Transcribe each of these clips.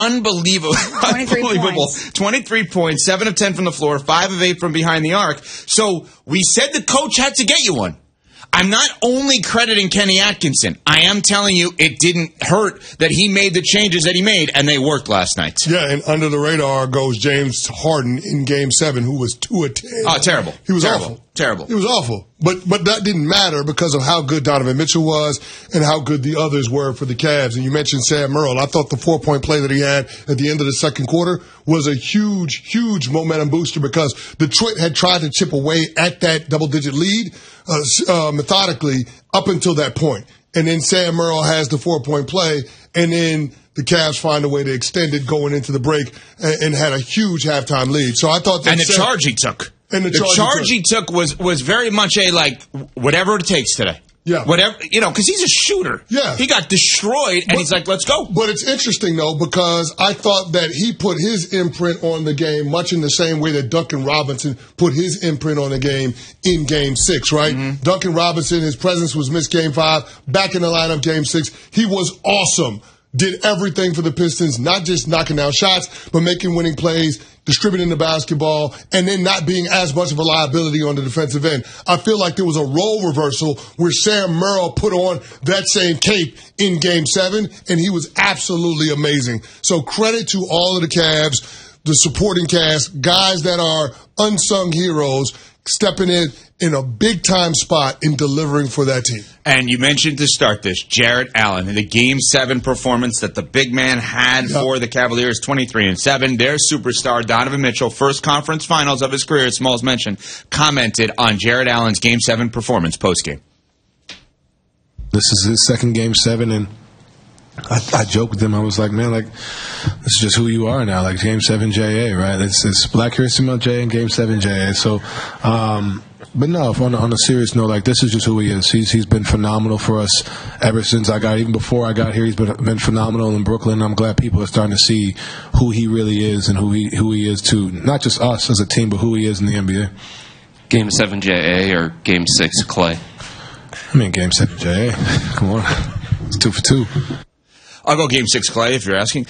Unbelievable. 23 points, 7 of 10 from the floor, 5 of 8 from behind the arc. So we said the coach had to get you one. I'm not only crediting Kenny Atkinson. I am telling you it didn't hurt that he made the changes that he made, and they worked last night. Yeah, and under the radar goes James Harden in Game 7, who was 2 of 10. Oh, terrible. He was awful. Terrible. He was awful. But that didn't matter because of how good Donovan Mitchell was and how good the others were for the Cavs. And you mentioned Sam Merrill. I thought the 4-point play that he had at the end of the second quarter was a huge, huge momentum booster because Detroit had tried to chip away at that double-digit lead methodically up until that point. And then Sam Merrill has the 4-point play, and then the Cavs find a way to extend it going into the break and had a huge halftime lead. So I thought that charge he took. And the charge he took was very much a, like, whatever it takes today. Yeah. Whatever, because he's a shooter. Yeah. He got destroyed, and he's like, let's go. But it's interesting, though, because I thought that he put his imprint on the game much in the same way that Duncan Robinson put his imprint on the game in Game 6, right? Mm-hmm. Duncan Robinson, his presence was missed Game 5. Back in the lineup Game 6, he was awesome. Did everything for the Pistons, not just knocking down shots, but making winning plays, distributing the basketball, and then not being as much of a liability on the defensive end. I feel like there was a role reversal where Sam Merrill put on that same cape in Game 7, and he was absolutely amazing. So credit to all of the Cavs, the supporting cast, guys that are unsung heroes, stepping in a big-time spot in delivering for that team. And you mentioned to start this, Jarrett Allen, in the Game 7 performance that the big man had for the Cavaliers, 23-7. Their superstar, Donovan Mitchell, first conference finals of his career, as Smalls mentioned, commented on Jarrett Allen's Game 7 performance postgame. This is his second Game 7, and I joked with him. I was like, man, like, this is just who you are now. Like, Game 7 JA, right? It's Black History Month JA and Game 7 JA. So, but no, on a serious note, like, this is just who he is. He's been phenomenal for us ever since even before I got here. He's been phenomenal in Brooklyn. I'm glad people are starting to see who he really is and who he is to not just us as a team, but who he is in the NBA. Game 7 JA or Game 6 Clay? I mean, Game 7 JA. Come on. It's 2 for 2. I'll go Game 6 Clay if you're asking.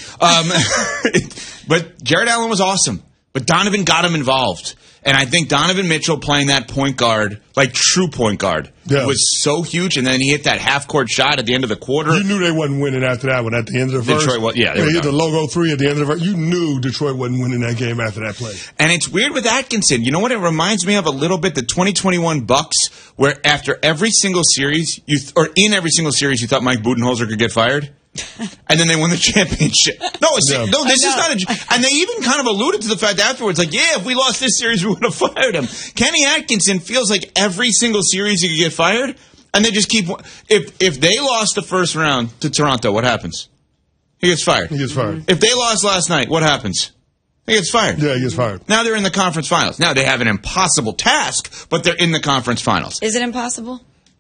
But Jarrett Allen was awesome. But Donovan got him involved. And I think Donovan Mitchell playing that point guard, like true point guard, was so huge. And then he hit that half-court shot at the end of the quarter. You knew they wasn't winning after that one at the end of the first. Detroit, they hit the logo 3 at the end of the first. You knew Detroit wasn't winning that game after that play. And it's weird with Atkinson. You know what it reminds me of a little bit? The 2021 Bucks, where after every single series, in every single series, you thought Mike Budenholzer could get fired. And then they won the championship. This is not and they even kind of alluded to the fact afterwards, like, if we lost this series, we would have fired him. Kenny Atkinson feels like every single series he could get fired, and they just keep. If they lost the first round to Toronto, what happens? He gets fired. If they lost last night, what happens? He gets fired. Yeah, he gets fired. Now they're in the conference finals. Now they have an impossible task, but they're in the conference finals. Is it impossible?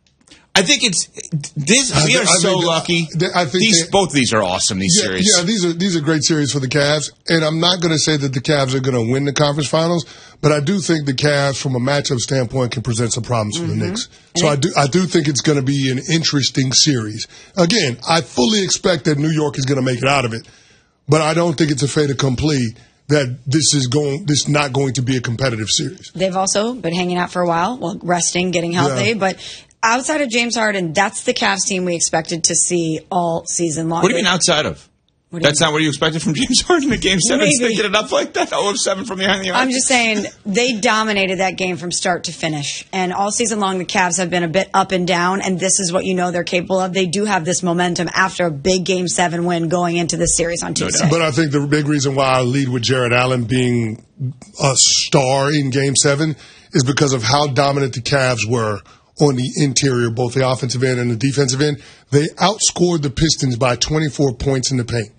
I think it's this. We are so lucky. I think both of these are awesome. These series, these are great series for the Cavs. And I'm not going to say that the Cavs are going to win the conference finals, but I do think the Cavs, from a matchup standpoint, can present some problems for the Knicks. So I do think it's going to be an interesting series. Again, I fully expect that New York is going to make it out of it, but I don't think it's a fait accompli that this is not going to be a competitive series. They've also been hanging out for a while, resting, getting healthy, but. Outside of James Harden, that's the Cavs team we expected to see all season long. What do you mean outside of? That's not what you expected from James Harden in Game 7? Sticking it up like that? 0 of 7 from behind the arc? I'm just saying they dominated that game from start to finish. And all season long, the Cavs have been a bit up and down, and this is what you know they're capable of. They do have this momentum after a big Game 7 win going into this series on Tuesday. But I think the big reason why I lead with Jarrett Allen being a star in Game 7 is because of how dominant the Cavs were on the interior, both the offensive end and the defensive end. They outscored the Pistons by 24 points in the paint.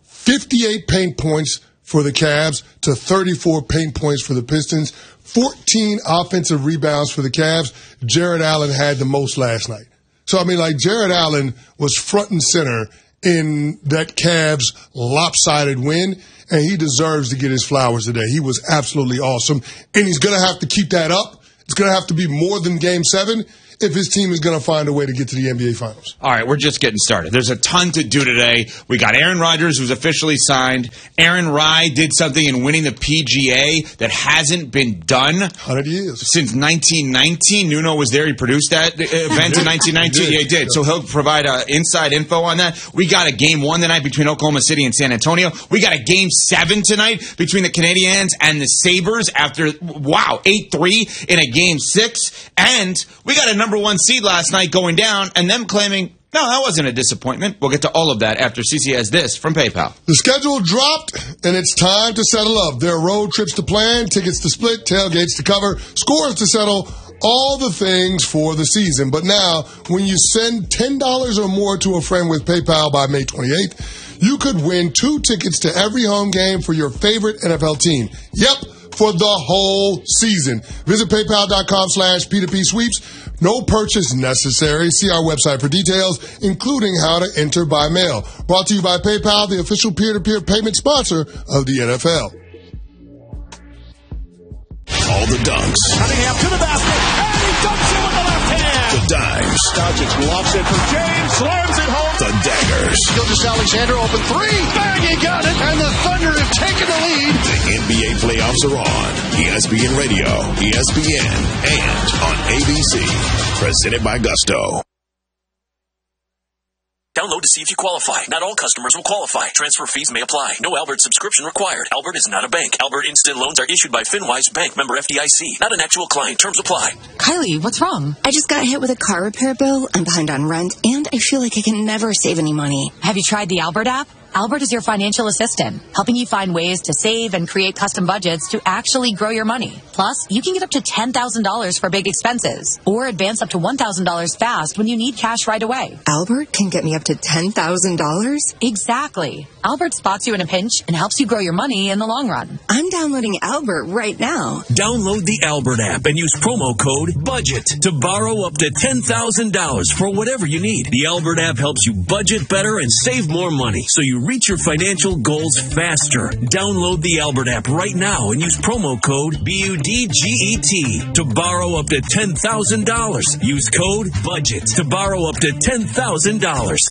58 paint points for the Cavs to 34 paint points for the Pistons. 14 offensive rebounds for the Cavs. Jarrett Allen had the most last night. So, I mean, like, Jarrett Allen was front and center in that Cavs lopsided win, and he deserves to get his flowers today. He was absolutely awesome, and he's going to have to keep that up. It's going to have to be more than Game 7 if his team is going to find a way to get to the NBA Finals. All right, we're just getting started. There's a ton to do today. We got Aaron Rodgers, who's officially signed. Aaron Rye did something in winning the PGA that hasn't been done 100 years. Since 1919. Nuno was there. He produced that event in 1919. Yeah, he did. So he'll provide inside info on that. We got a Game 1 tonight between Oklahoma City and San Antonio. We got a Game 7 tonight between the Canadiens and the Sabres after, 8-3 in a Game 6. And we got a number 1 seed last night going down and them claiming, no, that wasn't a disappointment. We'll get to all of that after CC has this from PayPal. The schedule dropped, and it's time to settle up. There are road trips to plan, tickets to split, tailgates to cover, scores to settle, all the things for the season. But now, when you send $10 or more to a friend with PayPal by May 28th, you could win 2 tickets to every home game for your favorite NFL team. Yep, for the whole season. Visit PayPal.com/P2P sweeps. No purchase necessary. See our website for details, including how to enter by mail. Brought to you by PayPal, the official peer-to-peer payment sponsor of the NFL. All the dunks. Cunningham to the basket, and he dunks it with the left hand. The dimes. Doncic lofts it for James, slams it home. The daggers. Gilgeous-Alexander open 3. Bang, he got it, and the Thunder have taken the lead. The NBA playoffs are on. ESPN Radio, ESPN, and on ABC. Presented by Gusto. Download to see if you qualify. Not all customers will qualify. Transfer fees may apply. No Albert subscription required. Albert is not a bank. Albert Instant Loans are issued by FinWise Bank, member FDIC. Not an actual client. Terms apply. Kylie, what's wrong? I just got hit with a car repair bill. I'm behind on rent, and I feel like I can never save any money. Have you tried the Albert app? Albert is your financial assistant, helping you find ways to save and create custom budgets to actually grow your money. Plus, you can get up to $10,000 for big expenses, or advance up to $1,000 fast when you need cash right away. Albert can get me up to $10,000? Exactly. Albert spots you in a pinch and helps you grow your money in the long run. I'm downloading Albert right now. Download the Albert app and use promo code BUDGET to borrow up to $10,000 for whatever you need. The Albert app helps you budget better and save more money, so you reach your financial goals faster. Download the Albert app right now and use promo code BUDGET to borrow up to $10,000. Use code BUDGET to borrow up to $10,000.